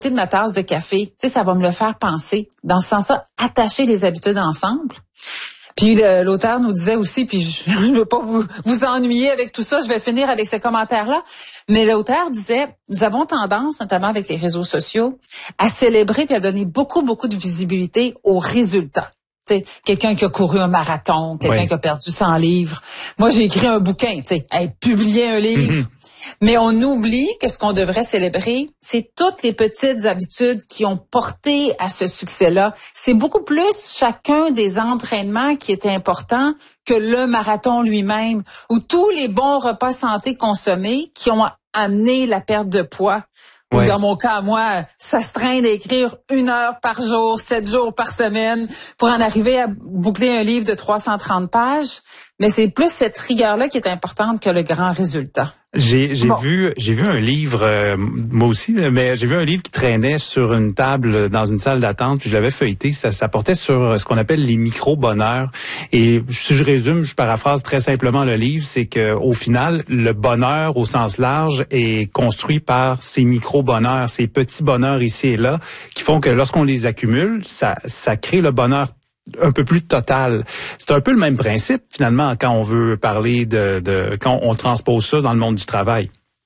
de ma tasse de café, tu sais, ça va me le faire penser. Dans ce sens-là, attacher les habitudes ensemble. Puis l'auteur nous disait aussi, puis je ne veux pas vous ennuyer avec tout ça, je vais finir avec ce commentaire-là, mais l'auteur disait, nous avons tendance, notamment avec les réseaux sociaux, à célébrer puis à donner beaucoup de visibilité aux résultats. T'sais, quelqu'un qui a couru un marathon, quelqu'un qui a perdu 100 livres. Moi, j'ai écrit un bouquin, publié un livre. Mais on oublie que ce qu'on devrait célébrer, c'est toutes les petites habitudes qui ont porté à ce succès-là. C'est beaucoup plus chacun des entraînements qui est important que le marathon lui-même, ou tous les bons repas santé consommés qui ont amené la perte de poids. Ou dans mon cas, moi, s'astreindre à écrire 1 heure par jour, 7 jours par semaine pour en arriver à boucler un livre de 330 pages. Mais c'est plus cette rigueur-là qui est importante que le grand résultat. J'ai vu un livre, moi aussi, mais j'ai vu un livre qui traînait sur une table dans une salle d'attente, puis je l'avais feuilleté. Ça portait sur ce qu'on appelle les micro-bonheurs. Et si je résume, je paraphrase très simplement le livre, c'est que au final, le bonheur au sens large est construit par ces micro-bonheurs, ces petits bonheurs ici et là, qui font que lorsqu'on les accumule, ça crée le bonheur un peu plus total. C'est un peu le même principe, finalement, quand on veut parler quand on transpose ça dans le monde du travail.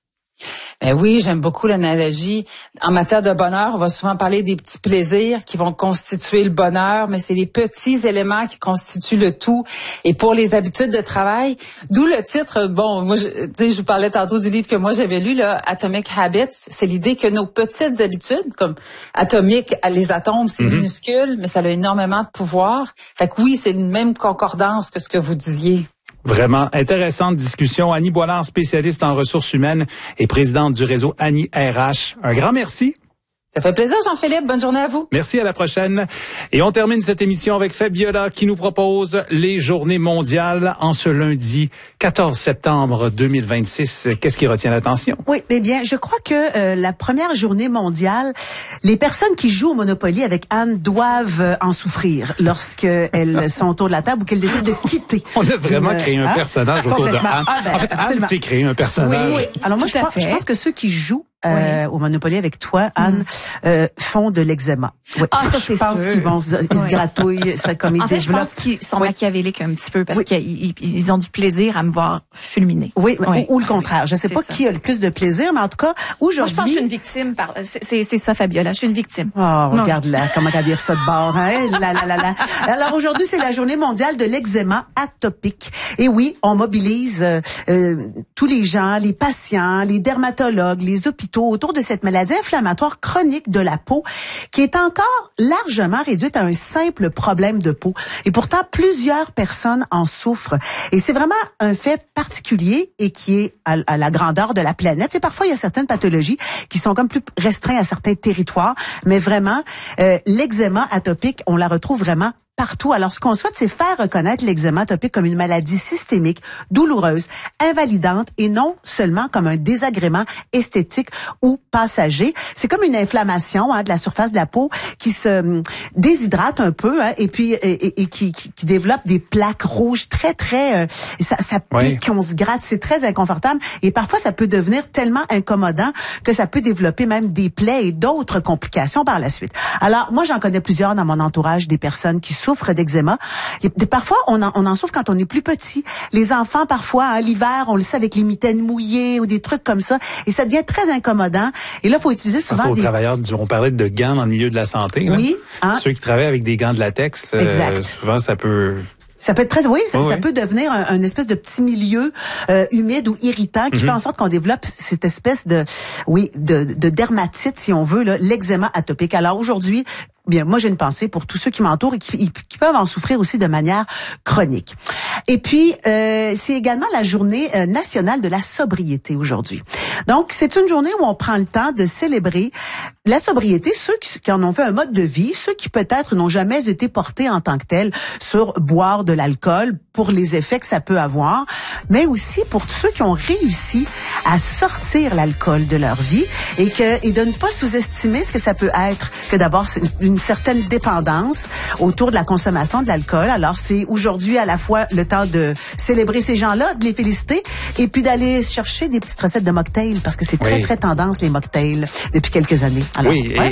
Ben oui, j'aime beaucoup l'analogie. En matière de bonheur, on va souvent parler des petits plaisirs qui vont constituer le bonheur, mais c'est les petits éléments qui constituent le tout. Et pour les habitudes de travail, d'où le titre, moi, je vous parlais tantôt du livre que moi j'avais lu, là, Atomic Habits. C'est l'idée que nos petites habitudes, comme atomique, les atomes, c'est minuscule, mais ça a énormément de pouvoir. Fait que oui, c'est une même concordance que ce que vous disiez. Vraiment intéressante discussion. Annie Boilard, spécialiste en ressources humaines et présidente du réseau Annie RH. Un grand merci. Ça fait plaisir, Jean-Philippe. Bonne journée à vous. Merci, à la prochaine. Et on termine cette émission avec Fabiola qui nous propose les journées mondiales en ce lundi 14 septembre 2026. Qu'est-ce qui retient l'attention? Oui, eh bien, je crois que la première journée mondiale, les personnes qui jouent au Monopoly avec Anne doivent en souffrir lorsqu'elles sont autour de la table ou qu'elles décident de quitter. On a vraiment créé un personnage autour de Anne. En fait, Anne s'est créé un personnage. Oui. Alors moi, je pense que ceux qui jouent au Monopoly avec toi, Anne, font de l'eczéma. Oui. Ah, ça, c'est sûr. Je pense qu'ils vont ils se gratouillent, ça, comme ils en fait, développent. Je pense qu'ils sont machiavéliques un petit peu parce qu'ils ont du plaisir à me voir fulminer. Oui, ou le contraire. Je sais pas qui a le plus de plaisir, mais en tout cas, aujourd'hui. Moi, je pense que je suis une victime. C'est ça, Fabiola. Je suis une victime. Oh, regarde-la, comment elle vire ça de bord, hein? Alors aujourd'hui, c'est la journée mondiale de l'eczéma atopique. Et oui, on mobilise tous les gens, les patients, les dermatologues, les hôpitaux autour de cette maladie inflammatoire chronique de la peau qui est encore largement réduite à un simple problème de peau. Et pourtant, plusieurs personnes en souffrent. Et c'est vraiment un fait particulier et qui est à la grandeur de la planète. C'est parfois, il y a certaines pathologies qui sont comme plus restreintes à certains territoires, mais vraiment, l'eczéma atopique, on la retrouve vraiment partout. Alors, ce qu'on souhaite, c'est faire reconnaître l'eczéma atopique comme une maladie systémique, douloureuse, invalidante et non seulement comme un désagrément esthétique ou passager. C'est comme une inflammation de la surface de la peau qui se déshydrate un peu et puis et qui développe des plaques rouges très ça pique, on se gratte, c'est très inconfortable et parfois ça peut devenir tellement incommodant que ça peut développer même des plaies et d'autres complications par la suite. Alors, moi, j'en connais plusieurs dans mon entourage, des personnes qui souffrent d'eczéma. Parfois, on en souffre quand on est plus petit. Les enfants, parfois, à l'hiver, on le sait avec les mitaines mouillées ou des trucs comme ça. Et ça devient très incommodant. Et là, il faut utiliser souvent aux travailleurs, on parlait de gants dans le milieu de la santé. Oui. Hein? Ceux qui travaillent avec des gants de latex, souvent, ça peut... Ça peut être très, ça peut devenir un espèce de petit milieu humide ou irritant qui fait en sorte qu'on développe cette espèce de dermatite, si on veut, l'eczéma atopique. Alors aujourd'hui, bien, moi, j'ai une pensée pour tous ceux qui m'entourent et qui peuvent en souffrir aussi de manière chronique. Et puis, c'est également la journée nationale de la sobriété aujourd'hui. Donc, c'est une journée où on prend le temps de célébrer la sobriété, ceux qui en ont fait un mode de vie, ceux qui peut-être n'ont jamais été portés en tant que tels sur boire de l'alcool pour les effets que ça peut avoir, mais aussi pour ceux qui ont réussi à sortir l'alcool de leur vie et de ne pas sous-estimer ce que ça peut être, que d'abord c'est une certaine dépendance autour de la consommation de l'alcool. Alors c'est aujourd'hui à la fois le temps de célébrer ces gens-là, de les féliciter et puis d'aller chercher des petites recettes de mocktails parce que c'est très tendance les mocktails depuis quelques années. Alors, oui,